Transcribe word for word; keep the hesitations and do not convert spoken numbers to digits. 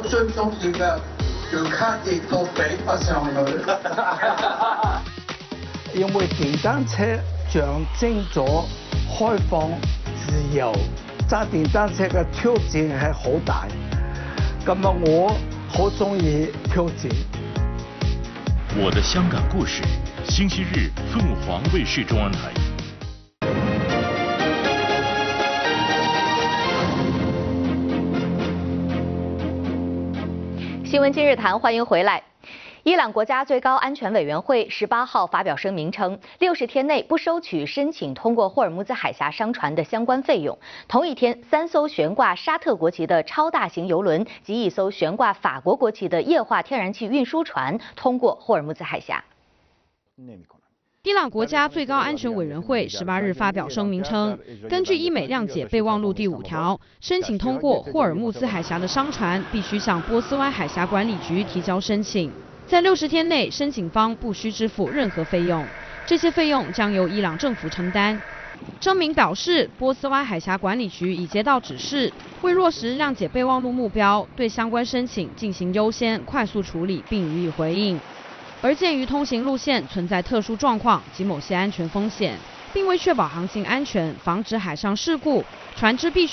最中意嘅要卡跌到比不上去。 因為電單車象徵咗開放、自由，揸電單車嘅挑戰係好大。咁啊，我好中意挑戰。 我的香港故事，星期日凤凰卫視中央台。 新闻今日谈，欢迎回来。伊朗国家最高安全委员会十八号发表声明称，六十天内不收取申请通过霍尔木兹海峡商船的相关费用。同一天，三艘悬挂沙特国旗的超大型油轮及一艘悬挂法国国旗的液化天然气运输船通过霍尔木兹海峡。 伊朗国家最高安全委员会十八日发表声明称，根据伊美谅解备忘录第五条，申请通过霍尔木兹海峡的商船必须向波斯湾海峡管理局提交申请，在六十天内，申请方不需支付任何费用，这些费用将由伊朗政府承担。声明表示，波斯湾海峡管理局已接到指示，为落实谅解备忘录目标，对相关申请进行优先、快速处理并予以回应。而鉴于通行路线存在特殊状况及某些安全风险，并为确保航行安全、防止海上事故，船只必须